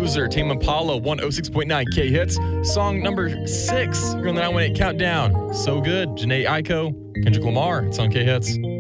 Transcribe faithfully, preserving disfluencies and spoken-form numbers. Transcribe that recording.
Loser, Tame Impala, one oh six point nine K Hits. Song number six, you're on the nine one eight countdown. So Good, Janae Aiko, Kendrick Lamar. It's on K Hits.